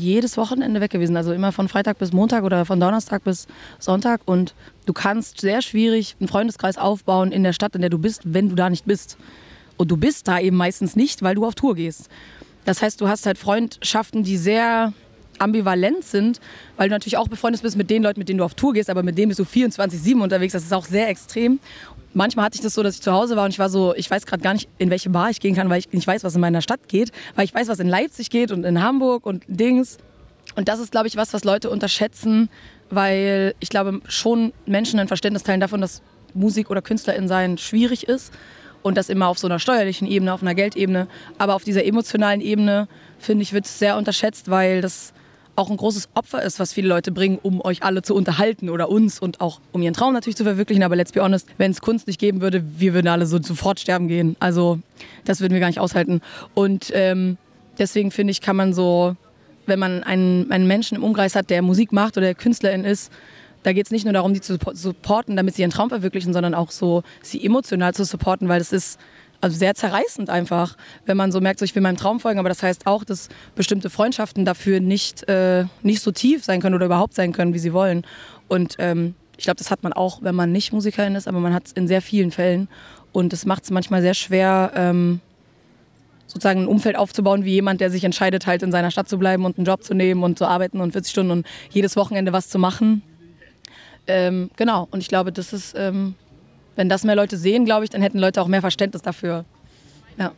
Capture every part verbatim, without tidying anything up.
jedes Wochenende weg gewesen. Also immer von Freitag bis Montag oder von Donnerstag bis Sonntag. Und du kannst sehr schwierig einen Freundeskreis aufbauen in der Stadt, in der du bist, wenn du da nicht bist. Und du bist da eben meistens nicht, weil du auf Tour gehst. Das heißt, du hast halt Freundschaften, die sehr ambivalent sind, weil du natürlich auch befreundet bist mit den Leuten, mit denen du auf Tour gehst, aber mit denen bist du vierundzwanzig sieben unterwegs. Das ist auch sehr extrem. Manchmal hatte ich das so, dass ich zu Hause war und ich war so, ich weiß gerade gar nicht, in welche Bar ich gehen kann, weil ich nicht weiß, was in meiner Stadt geht, weil ich weiß, was in Leipzig geht und in Hamburg und Dings. Und das ist, glaube ich, was, was Leute unterschätzen, weil ich glaube, schon Menschen ein Verständnis teilen davon, dass Musik oder KünstlerIn sein schwierig ist. Und das immer auf so einer steuerlichen Ebene, auf einer Geldebene. Aber auf dieser emotionalen Ebene, finde ich, wird es sehr unterschätzt, weil das auch ein großes Opfer ist, was viele Leute bringen, um euch alle zu unterhalten oder uns und auch um ihren Traum natürlich zu verwirklichen. Aber let's be honest, wenn es Kunst nicht geben würde, wir würden alle so sofort sterben gehen. Also das würden wir gar nicht aushalten. Und ähm, deswegen finde ich, kann man so, wenn man einen, einen Menschen im Umkreis hat, der Musik macht oder der Künstlerin ist, da geht es nicht nur darum, die zu supporten, damit sie ihren Traum verwirklichen, sondern auch so, sie emotional zu supporten, weil das ist also sehr zerreißend einfach, wenn man so merkt, so, ich will meinem Traum folgen, aber das heißt auch, dass bestimmte Freundschaften dafür nicht, äh, nicht so tief sein können oder überhaupt sein können, wie sie wollen. Und ähm, ich glaube, das hat man auch, wenn man nicht Musikerin ist, aber man hat es in sehr vielen Fällen. Und das macht es manchmal sehr schwer, ähm, sozusagen ein Umfeld aufzubauen, wie jemand, der sich entscheidet, halt in seiner Stadt zu bleiben und einen Job zu nehmen und zu arbeiten und vierzig Stunden und jedes Wochenende was zu machen. Ähm, genau, und ich glaube, das ist, ähm, wenn das mehr Leute sehen, glaube ich, dann hätten Leute auch mehr Verständnis dafür. Ja.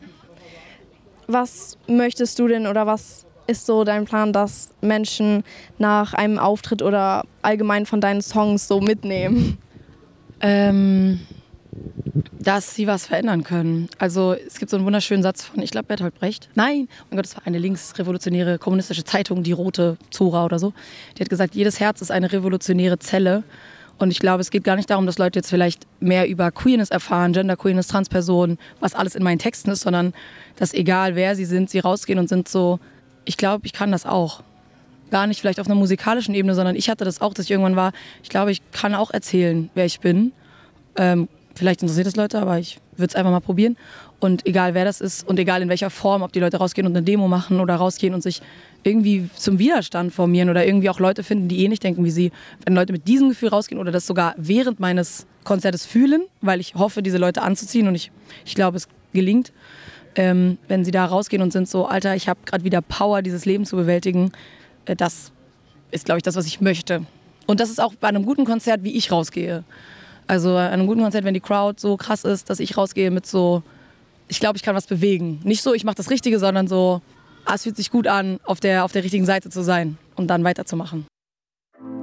Was möchtest du denn oder was ist so dein Plan, dass Menschen nach einem Auftritt oder allgemein von deinen Songs so mitnehmen? Ähm, dass sie was verändern können. Also es gibt so einen wunderschönen Satz von, ich glaube, Bertolt Brecht. Nein, oh mein Gott, das war eine linksrevolutionäre kommunistische Zeitung, die Rote Zora oder so. Die hat gesagt, jedes Herz ist eine revolutionäre Zelle. Und ich glaube, es geht gar nicht darum, dass Leute jetzt vielleicht mehr über Queerness erfahren, Genderqueerness, Transpersonen, was alles in meinen Texten ist, sondern dass egal wer sie sind, sie rausgehen und sind so, ich glaube, ich kann das auch. Gar nicht vielleicht auf einer musikalischen Ebene, sondern ich hatte das auch, dass ich irgendwann war, ich glaube, ich kann auch erzählen, wer ich bin. Ähm, vielleicht interessiert es Leute, aber ich würde es einfach mal probieren. Und egal wer das ist und egal in welcher Form, ob die Leute rausgehen und eine Demo machen oder rausgehen und sich irgendwie zum Widerstand formieren oder irgendwie auch Leute finden, die eh nicht denken wie sie. Wenn Leute mit diesem Gefühl rausgehen oder das sogar während meines Konzertes fühlen, weil ich hoffe, diese Leute anzuziehen und ich, ich glaube, es gelingt, ähm, wenn sie da rausgehen und sind so, Alter, ich habe gerade wieder Power, dieses Leben zu bewältigen, äh, das ist, glaube ich, das, was ich möchte. Und das ist auch bei einem guten Konzert, wie ich rausgehe. Also an einem guten Konzert, wenn die Crowd so krass ist, dass ich rausgehe mit so, ich glaube, ich kann was bewegen. Nicht so, ich mache das Richtige, sondern so, ah, es fühlt sich gut an, auf der, auf der richtigen Seite zu sein und dann weiterzumachen.